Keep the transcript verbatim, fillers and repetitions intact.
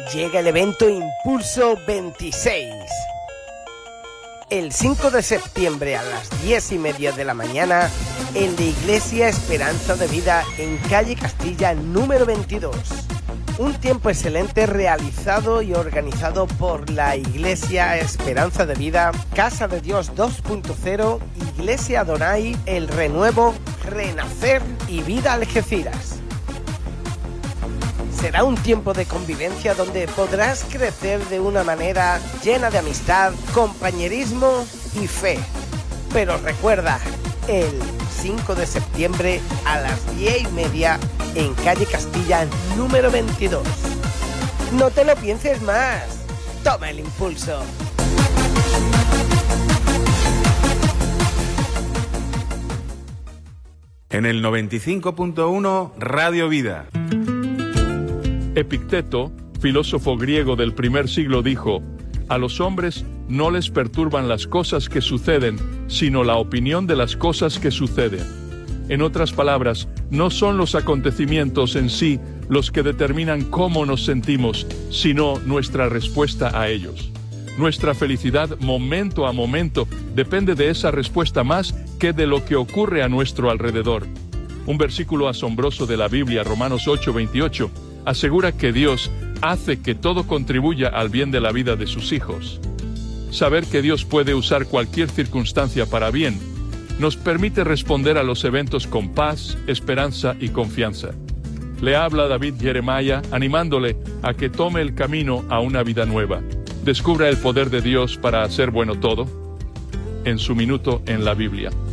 llega el evento Impulso veintiséis. El cinco de septiembre a las diez y media de la mañana en la Iglesia Esperanza de Vida en calle Castilla número veintidós. Un tiempo excelente realizado y organizado por la Iglesia Esperanza de Vida, Casa de Dios dos punto cero, Iglesia Adonai, El Renuevo, Renacer y Vida Algeciras. Será un tiempo de convivencia donde podrás crecer de una manera llena de amistad, compañerismo y fe. Pero recuerda, el cinco de septiembre a las diez y media en calle Castilla número veintidós. No te lo pienses más. Toma el impulso. En el noventa y cinco punto uno Radio Vida. Epicteto, filósofo griego del primer siglo, dijo: a los hombres no les perturban las cosas que suceden, sino la opinión de las cosas que suceden. En otras palabras, no son los acontecimientos en sí los que determinan cómo nos sentimos, sino nuestra respuesta a ellos. Nuestra felicidad momento a momento depende de esa respuesta más que de lo que ocurre a nuestro alrededor. Un versículo asombroso de la Biblia, Romanos ocho veintiocho, asegura que Dios hace que todo contribuya al bien de la vida de sus hijos. Saber que Dios puede usar cualquier circunstancia para bien nos permite responder a los eventos con paz, esperanza y confianza. Le habla David Jeremiah animándole a que tome el camino a una vida nueva. Descubra el poder de Dios para hacer bueno todo en su minuto en la Biblia.